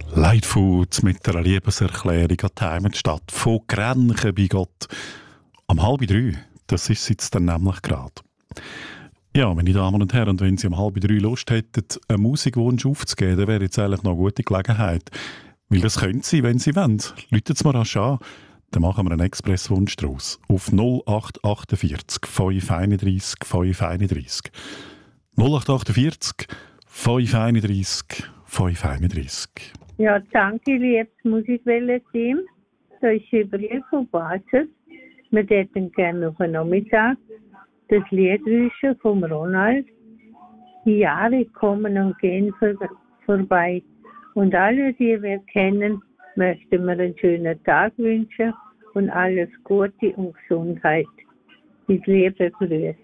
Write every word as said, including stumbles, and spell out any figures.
Lightfoot mit einer Liebeserklärung an die Heimatstadt von Grenchen bei Gott. Am halb drei, das ist es jetzt dann nämlich gerade. Ja, meine Damen und Herren, und wenn Sie um halb drei Lust hätten, einen Musikwunsch aufzugeben, dann wäre jetzt eigentlich noch eine gute Gelegenheit. Weil das können Sie, wenn Sie wollen. Läutet es mir rasch an, dann machen wir einen Expresswunsch daraus. Auf null acht achtundvierzig fünf einunddreißig fünf einunddreißig. null acht achtundvierzig fünf einunddreißig fünf einunddreißig. Ja, danke, liebes Musikwelle-Team. Da ist Gabriel von Basis. Wir hätten gerne noch einen Nachmittag das Lied wünschen vom Ronald. Die Jahre kommen und gehen vor, vorbei. Und alle, die wir kennen, möchten wir einen schönen Tag wünschen und alles Gute und Gesundheit. Mit lieben Grüßen.